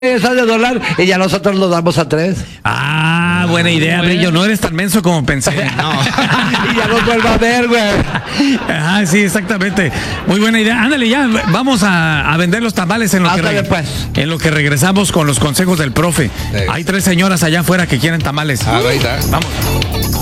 esa de dólar y ya nosotros lo damos a 3. Ah, buena idea, Brillo. No eres tan menso como pensé. No. Y ya nos vuelva a ver, güey. Ah, sí, exactamente. Muy buena idea. Ándale, ya vamos a vender los tamales en lo que regresamos con los consejos del profe. Hay 3 señoras allá afuera que quieren tamales. Ahí está. Vamos.